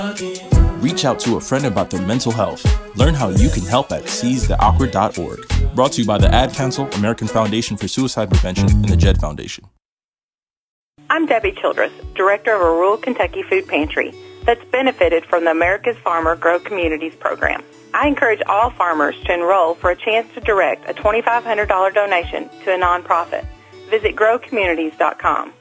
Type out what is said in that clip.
Reach out to a friend about their mental health. Learn how you can help at seizetheawkward.org. Brought to you by the Ad Council, American Foundation for Suicide Prevention, and the JED Foundation. I'm Debbie Childress, director of a rural Kentucky food pantry that's benefited from the America's Farmer Grow Communities program. I encourage all farmers to enroll for a chance to direct a $2,500 donation to a nonprofit. Visit growcommunities.com.